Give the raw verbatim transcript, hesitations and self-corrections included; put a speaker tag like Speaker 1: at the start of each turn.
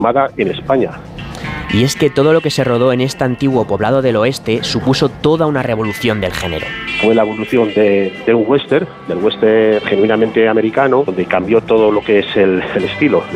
Speaker 1: en España.
Speaker 2: Y es que todo lo que se rodó en este antiguo poblado del oeste supuso toda una revolución del género.
Speaker 1: Fue la evolución de, de un western, del western genuinamente americano, donde cambió todo lo que es el, el estilo.